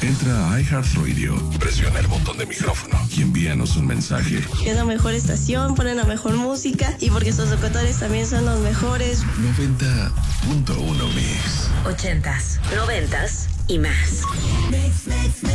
Entra a iHeartRadio, presiona el botón de micrófono y envíanos un mensaje. Es la mejor estación, ponen la mejor música y porque sus locutores también son los mejores. 90.1 Mix. 80s, 90s y más. Mix.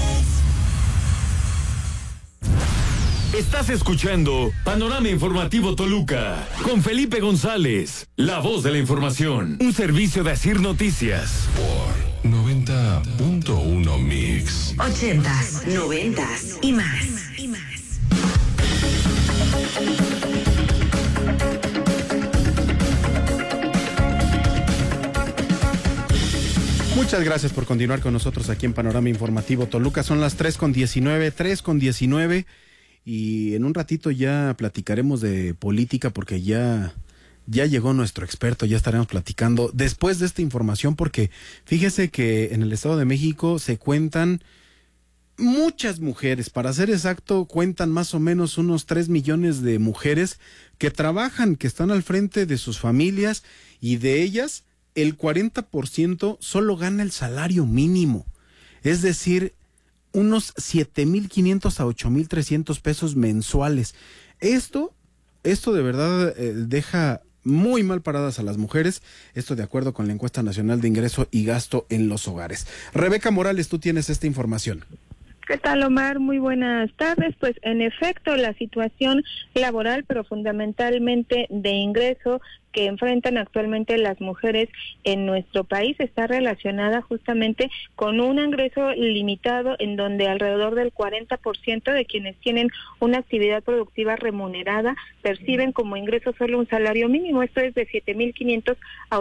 Estás escuchando Panorama Informativo Toluca con Felipe González, la voz de la información, un servicio de Asir Noticias. Por 90.1 Mix. 80s, 90s y más. Muchas gracias por continuar con nosotros aquí en Panorama Informativo Toluca. Son las 3:19, y en un ratito ya platicaremos de política porque ya llegó nuestro experto, ya estaremos platicando después de esta información porque fíjese que en el Estado de México se cuentan muchas mujeres, para ser exacto, cuentan más o menos unos 3 millones de mujeres que trabajan, que están al frente de sus familias y de ellas el 40% solo gana el salario mínimo, es decir, unos 7,500 a 8,300 pesos mensuales. Esto de verdad deja muy mal paradas a las mujeres, esto de acuerdo con la encuesta nacional de ingreso y gasto en los hogares. Rebeca Morales, tú tienes esta información. ¿Qué tal, Omar? Muy buenas tardes. Pues en efecto, la situación laboral, pero fundamentalmente de ingreso que enfrentan actualmente las mujeres en nuestro país está relacionada justamente con un ingreso limitado en donde alrededor del 40% de quienes tienen una actividad productiva remunerada perciben como ingreso solo un salario mínimo. Esto es de 7,500 a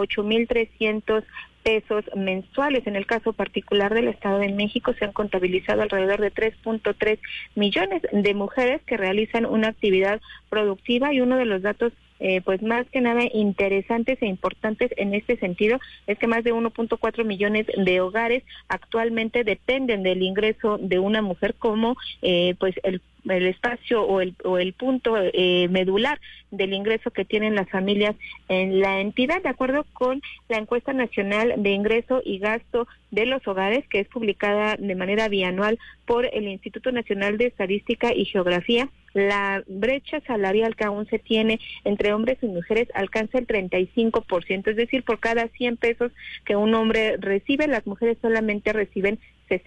8,300 pesos mensuales. En el caso particular del Estado de México se han contabilizado alrededor de 3.3 millones de mujeres que realizan una actividad productiva y uno de los datos pues más que nada interesantes e importantes en este sentido es que más de 1.4 millones de hogares actualmente dependen del ingreso de una mujer como pues el espacio o el punto medular del ingreso que tienen las familias en la entidad, de acuerdo con la encuesta nacional de ingreso y gasto de los hogares, que es publicada de manera bianual por el Instituto Nacional de Estadística y Geografía. La brecha salarial que aún se tiene entre hombres y mujeres alcanza el 35%, es decir, por cada 100 pesos que un hombre recibe, las mujeres solamente reciben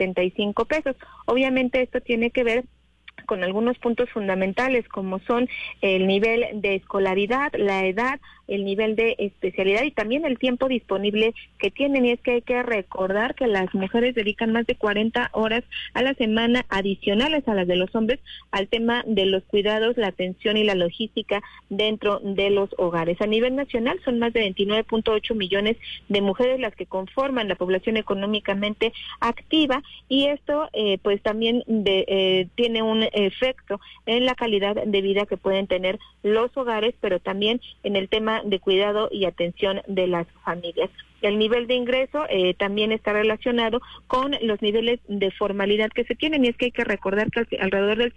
65 pesos. Obviamente esto tiene que ver con algunos puntos fundamentales como son el nivel de escolaridad, la edad, el nivel de especialidad y también el tiempo disponible que tienen. Y es que hay que recordar que las mujeres dedican más de 40 horas a la semana adicionales a las de los hombres al tema de los cuidados, la atención y la logística dentro de los hogares. A nivel nacional son más de 29.8 millones de mujeres las que conforman la población económicamente activa y esto pues también tiene un efecto en la calidad de vida que pueden tener los hogares, pero también en el tema de cuidado y atención de las familias. El nivel de ingreso también está relacionado con los niveles de formalidad que se tienen, y es que hay que recordar que alrededor del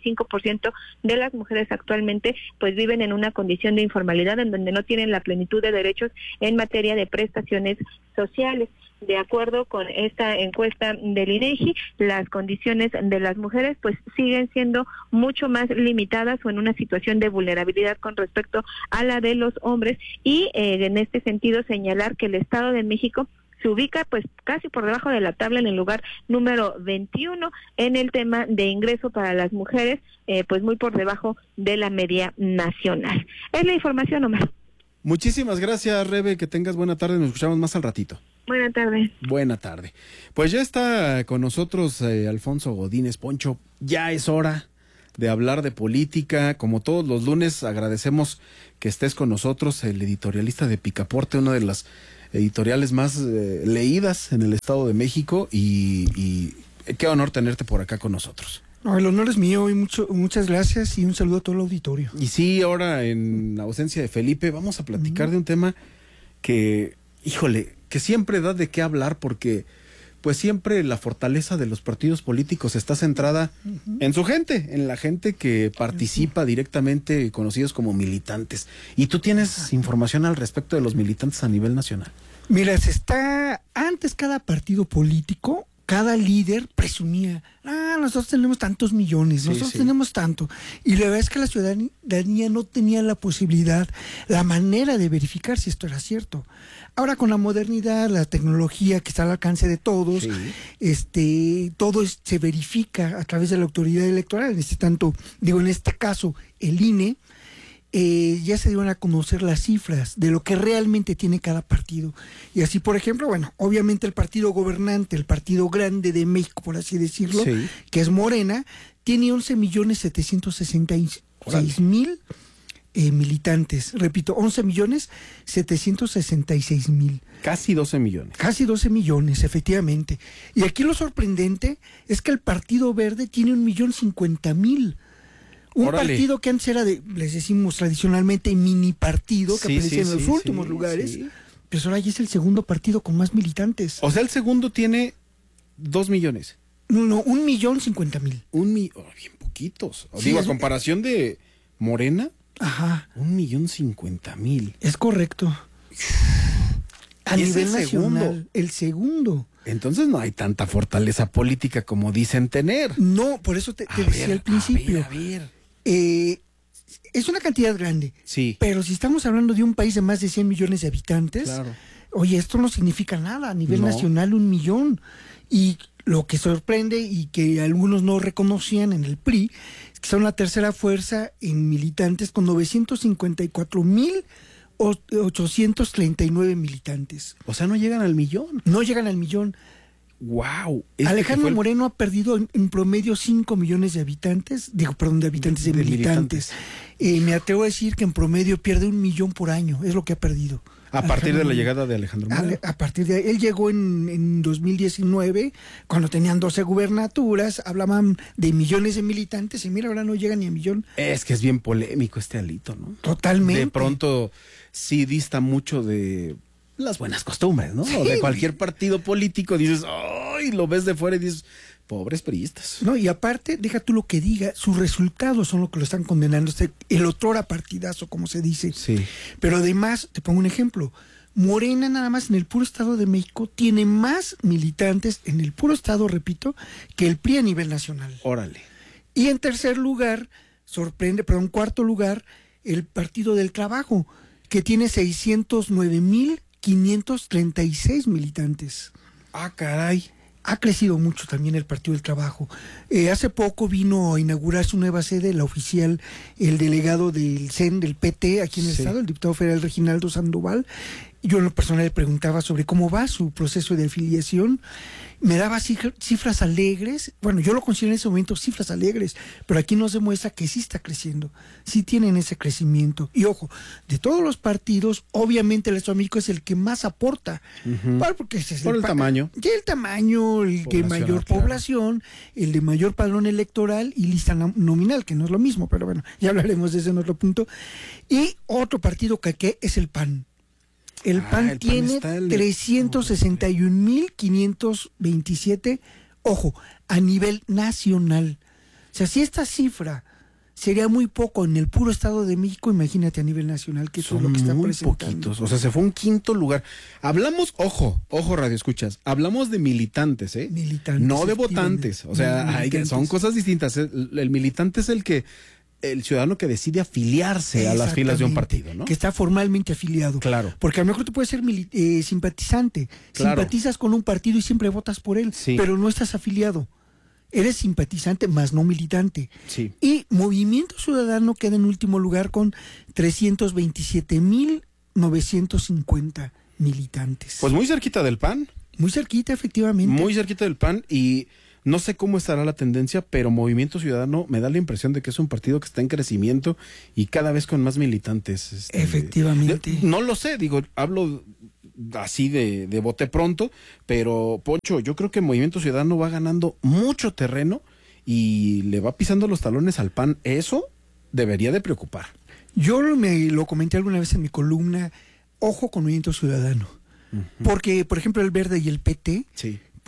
55% de las mujeres actualmente pues viven en una condición de informalidad en donde no tienen la plenitud de derechos en materia de prestaciones sociales. De acuerdo con esta encuesta del INEGI, las condiciones de las mujeres pues siguen siendo mucho más limitadas o en una situación de vulnerabilidad con respecto a la de los hombres y en este sentido señalar que el Estado de México se ubica pues casi por debajo de la tabla en el lugar número 21 en el tema de ingreso para las mujeres, pues muy por debajo de la media nacional. Es la información, Omar. Muchísimas gracias, Rebe, que tengas buena tarde, nos escuchamos más al ratito. Buena tarde. Buena tarde. Pues ya está con nosotros Alfonso Godínez. Poncho, ya es hora de hablar de política. Como todos los lunes, agradecemos que estés con nosotros, el editorialista de Picaporte, una de las editoriales más leídas en el Estado de México, y qué honor tenerte por acá con nosotros. No, el honor es mío y muchas gracias y un saludo a todo el auditorio. Y sí, ahora en ausencia de Felipe, vamos a platicar de un tema que, híjole, que siempre da de qué hablar porque pues siempre la fortaleza de los partidos políticos está centrada en su gente, en la gente que participa directamente, conocidos como militantes. ¿Y tú tienes información al respecto de los militantes a nivel nacional? Mira, antes cada partido político cada líder presumía, nosotros tenemos tantos millones, nosotros tenemos tanto. Y la verdad es que la ciudadanía no tenía la posibilidad, la manera de verificar si esto era cierto. Ahora con la modernidad, la tecnología que está al alcance de todos, todo se verifica a través de la autoridad electoral. En este caso, el INE. Ya se dieron a conocer las cifras de lo que realmente tiene cada partido. Y así, por ejemplo, obviamente el partido gobernante, el partido grande de México, por así decirlo, que es Morena, tiene 11.766.000 militantes. Repito, 11.766.000. Casi 12 millones. Casi 12 millones, efectivamente. Y aquí lo sorprendente es que el Partido Verde tiene 1.050.000. Un partido que antes era les decimos tradicionalmente, mini partido, que aparecía en los últimos lugares, pero ahora ya es el segundo partido con más militantes. O sea, el segundo tiene 2 millones. No, 1.050.000. Bien poquitos. A comparación de Morena, 1.050.000. Es correcto. A nivel nacional, el segundo. Entonces no hay tanta fortaleza política como dicen tener. No, por eso te decía al principio. A ver. Es una cantidad grande. Sí. Pero si estamos hablando de un país de más de 100 millones de habitantes, oye, esto no significa nada. A nivel nacional, 1 millón. Y lo que sorprende y que algunos no reconocían en el PRI, es que son la tercera fuerza en militantes con 954.839 militantes. O sea, no llegan al millón. No llegan al millón. ¡Wow! Alejandro Moreno ha perdido en promedio 5 millones de habitantes, de militantes. Me atrevo a decir que en promedio pierde 1 millón por año, es lo que ha perdido. A partir de la llegada de Alejandro Moreno. A partir de él llegó en 2019, cuando tenían 12 gubernaturas, hablaban de millones de militantes, y mira, ahora no llegan ni a millón. Es que es bien polémico este Alito, ¿no? Totalmente. De pronto sí dista mucho de las buenas costumbres, ¿no? O de cualquier partido político, dices, ¡ay! Lo ves de fuera y dices, pobres priistas. No, y aparte, deja tú lo que diga, sus resultados son lo que lo están condenando, el otrora partidazo, como se dice. Sí. Pero además, te pongo un ejemplo, Morena nada más en el puro Estado de México tiene más militantes en el puro Estado, repito, que el PRI a nivel nacional. Órale. Y en cuarto lugar, el Partido del Trabajo, que tiene 609.536 militantes. Ah, caray. Ha crecido mucho también el Partido del Trabajo. Hace poco vino a inaugurar su nueva sede, la oficial, el delegado del CEN, del PT, aquí en el Estado, el diputado federal Reginaldo Sandoval. Yo en lo personal le preguntaba sobre cómo va su proceso de afiliación. Me daba cifras alegres. Bueno, yo lo considero en ese momento cifras alegres, pero aquí nos demuestra que sí está creciendo, sí tienen ese crecimiento. Y ojo, de todos los partidos, obviamente el Estado de México es el que más aporta. Porque ese es el tamaño. Y el tamaño, el de mayor población, el de mayor padrón electoral y lista nominal, que no es lo mismo, pero bueno, ya hablaremos de ese en otro punto. Y otro partido que es el PAN. El PAN tiene 361.527, ojo, a nivel nacional. O sea, si esta cifra sería muy poco en el puro Estado de México, imagínate a nivel nacional que eso es lo que está presentando. Poquitos, o sea, se fue un quinto lugar. Hablamos, ojo, radio escuchas, hablamos de militantes, Militantes. No de votantes, o sea, son cosas distintas. El militante es el ciudadano que decide afiliarse a las filas de un partido, ¿no? Que está formalmente afiliado. Claro. Porque a lo mejor tú puedes ser simpatizante. Claro. Simpatizas con un partido y siempre votas por él, sí, pero no estás afiliado. Eres simpatizante, más no militante. Sí. Y Movimiento Ciudadano queda en último lugar con 327.950 militantes. Pues muy cerquita del PAN. Muy cerquita, efectivamente. Muy cerquita del PAN y no sé cómo estará la tendencia, pero Movimiento Ciudadano me da la impresión de que es un partido que está en crecimiento y cada vez con más militantes. Efectivamente. No lo sé, hablo así de bote pronto, pero Poncho, yo creo que Movimiento Ciudadano va ganando mucho terreno y le va pisando los talones al PAN. Eso debería de preocupar. Yo lo comenté alguna vez en mi columna, ojo con Movimiento Ciudadano. Porque, por ejemplo, el Verde y el PT... Sí.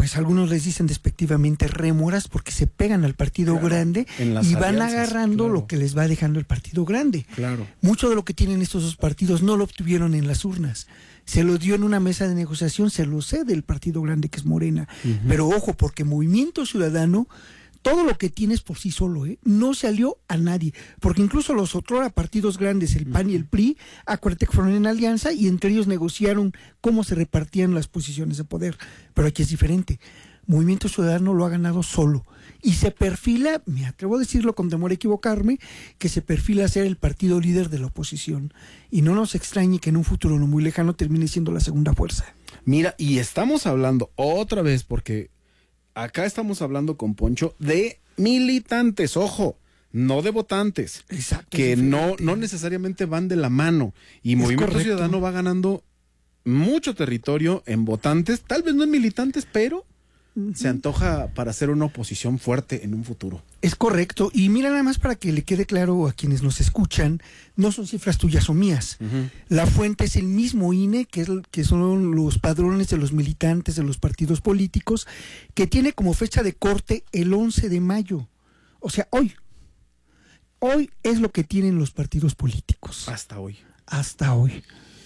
pues algunos les dicen despectivamente rémoras porque se pegan al partido grande y van agarrando lo que les va dejando el partido grande. Claro. Mucho de lo que tienen estos dos partidos no lo obtuvieron en las urnas. Se lo dio en una mesa de negociación, se lo cede el partido grande que es Morena. Pero ojo, porque Movimiento Ciudadano, todo lo que tienes por sí solo, no se alió a nadie, porque incluso los otrora partidos grandes, el PAN y el PRI, acuérdate que fueron en alianza y entre ellos negociaron cómo se repartían las posiciones de poder. Pero aquí es diferente. Movimiento Ciudadano lo ha ganado solo y se perfila, me atrevo a decirlo con temor a equivocarme, que se perfila a ser el partido líder de la oposición. Y no nos extrañe que en un futuro no muy lejano termine siendo la segunda fuerza. Mira, y estamos hablando otra vez, porque acá estamos hablando con Poncho de militantes, ojo, no de votantes. Exacto. Que no necesariamente van de la mano. Y Movimiento Ciudadano va ganando mucho territorio en votantes, tal vez no en militantes, pero se antoja para hacer una oposición fuerte en un futuro. Es correcto. Y mira, nada más para que le quede claro a quienes nos escuchan, no son cifras tuyas o mías. La fuente es el mismo INE, que son los padrones de los militantes de los partidos políticos, que tiene como fecha de corte el 11 de mayo. O sea, hoy. Hoy es lo que tienen los partidos políticos. Hasta hoy. Hasta hoy.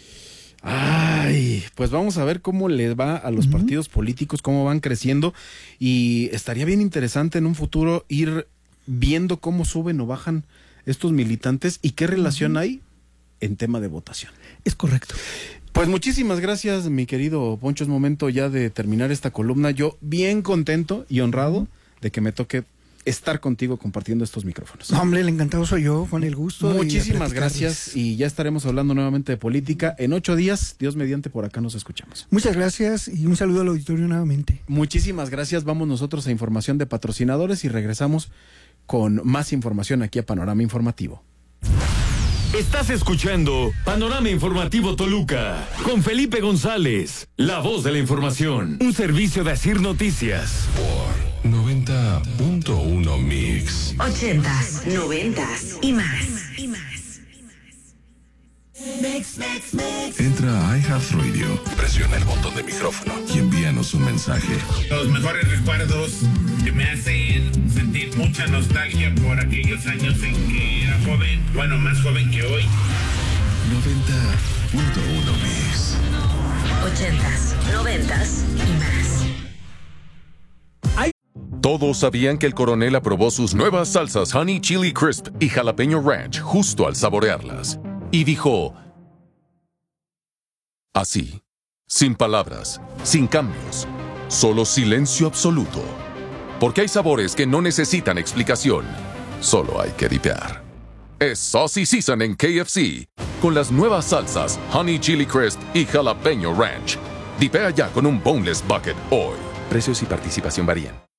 Ay, pues vamos a ver cómo les va a los partidos políticos, cómo van creciendo, y estaría bien interesante en un futuro ir viendo cómo suben o bajan estos militantes y qué relación hay en tema de votación. Es correcto. Pues muchísimas gracias, mi querido Poncho. Es momento ya de terminar esta columna. Yo bien contento y honrado de que me toque estar contigo compartiendo estos micrófonos. Hombre, el encantado soy yo, con el gusto. Muchísimas gracias, y ya estaremos hablando nuevamente de política en 8 días. Dios mediante, por acá nos escuchamos. Muchas gracias y un saludo al auditorio nuevamente. Muchísimas gracias. Vamos nosotros a información de patrocinadores y regresamos con más información aquí a Panorama Informativo. Estás escuchando Panorama Informativo Toluca con Felipe González, la voz de la información, un servicio de Asir Noticias. Por 90.1 Mix. 80s, 90s y más. Entra a iHeartRadio, presiona el botón de micrófono y envíanos un mensaje. Los mejores recuerdos que me hacen sentir mucha nostalgia por aquellos años en que era joven, bueno, más joven que hoy. 90.1 Mix. 80s, 90s y más. Todos sabían que el coronel aprobó sus nuevas salsas Honey Chili Crisp y Jalapeño Ranch justo al saborearlas. Y dijo, así, sin palabras, sin cambios, solo silencio absoluto. Porque hay sabores que no necesitan explicación, solo hay que dipear. Es Saucy Season en KFC, con las nuevas salsas Honey Chili Crisp y Jalapeño Ranch. Dipea ya con un Boneless Bucket hoy. Precios y participación varían.